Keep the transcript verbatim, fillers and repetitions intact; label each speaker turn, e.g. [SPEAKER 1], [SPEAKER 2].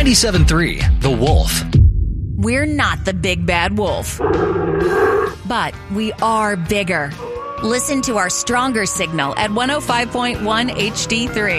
[SPEAKER 1] ninety-seven point three The Wolf.
[SPEAKER 2] We're not the big bad wolf, but we are bigger. Listen to our stronger signal at one oh five point one H D three.